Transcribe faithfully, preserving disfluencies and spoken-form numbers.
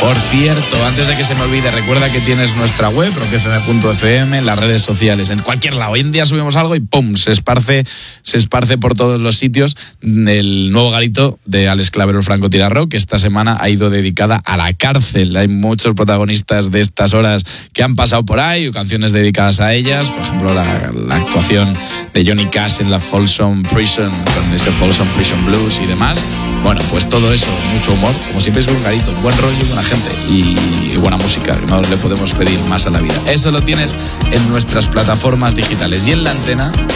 Por cierto, antes de que se me olvide, recuerda que tienes nuestra web, rock f m punto f m, en las redes sociales, en cualquier lado. Hoy en día subimos algo y ¡pum! Se esparce, se esparce por todos los sitios el nuevo garito de Alex Clavero, el francotirador, que esta semana ha ido dedicada a la cárcel. Hay muchos protagonistas de estas horas que han pasado por ahí, canciones dedicadas a ellas, por ejemplo, la, la actuación de Johnny Cash en la Folsom Prison, con ese Folsom Prison Blues y demás. Bueno, pues todo eso, mucho humor, como siempre es un garito, buen rollo y buena gente y, y buena música, no le podemos pedir más a la vida. Eso lo tienes en nuestras plataformas digitales y en la antena